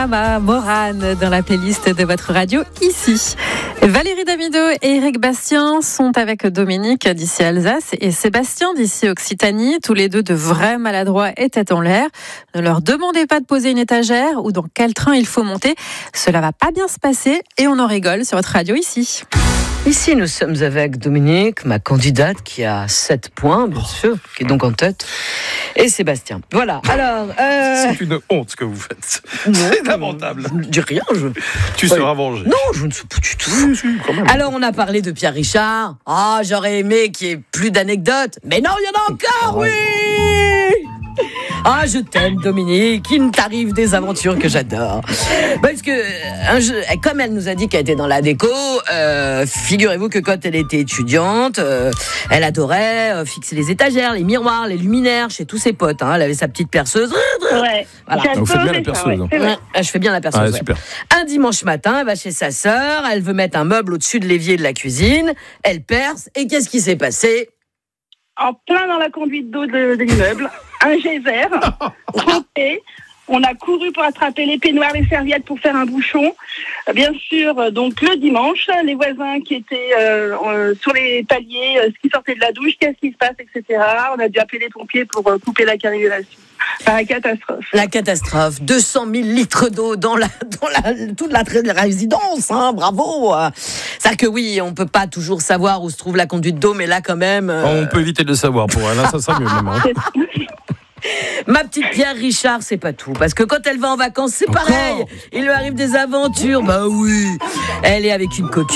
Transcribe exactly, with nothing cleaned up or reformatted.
Ma Morane dans la playlist de votre radio ici. Valérie Damido et Eric Bastien sont avec Dominique d'ici Alsace et Sébastien d'ici Occitanie, tous les deux de vrais maladroits et tête en l'air. Ne leur demandez pas de poser une étagère ou dans quel train il faut monter. Cela va pas bien se passer et on en rigole sur votre radio ici. Ici, nous sommes avec Dominique, ma candidate qui a sept points, bien sûr, qui est donc en tête, et Sébastien. Voilà, alors... Euh... C'est une honte ce que vous faites. Non, c'est lamentable. Je ne dis rien. Je... Tu ouais. seras vengé. Non, je ne sais pas du tout. Oui, si, quand même. Alors, on a parlé de Pierre Richard. Ah, j'aurais aimé qu'il y ait plus d'anecdotes. Mais non, il y en a encore, oui. Ah, je t'aime, Dominique. Il t'arrive des aventures que j'adore. Parce que, un jeu, comme elle nous a dit qu'elle était dans la déco, euh, figurez-vous que quand elle était étudiante, euh, elle adorait euh, fixer les étagères, les miroirs, les luminaires chez tous ses potes. Hein. Elle avait sa petite perceuse. Ouais. Voilà. Vous faites bien la perceuse. Ça, ouais. Ouais, je fais bien la perceuse. Ah, ouais. super. Un dimanche matin, elle va chez sa sœur. Elle veut mettre un meuble au-dessus de l'évier de la cuisine. Elle perce. Et qu'est-ce qui s'est passé ? En plein dans la conduite d'eau de, de l'immeuble, un geyser, trempé. On a couru pour attraper les peignoirs, les serviettes pour faire un bouchon. Euh, Bien sûr, euh, donc le dimanche, les voisins qui étaient euh, euh, sur les paliers, euh, qui sortaient de la douche, qu'est-ce qui se passe, et cetera. On a dû appeler les pompiers pour euh, couper la canalisation. Par la catastrophe. La catastrophe. deux cent mille litres d'eau dans, la, dans la, toute la résidence. Hein, bravo. C'est-à-dire que oui, on ne peut pas toujours savoir où se trouve la conduite d'eau, mais là quand même... Euh... On peut éviter de le savoir pour elle. Là, ça sera mieux même. Hein. Ma petite Pierre Richard, c'est pas tout. Parce que quand elle va en vacances, c'est pareil. Il lui arrive des aventures. Bah oui. Elle est avec une copine.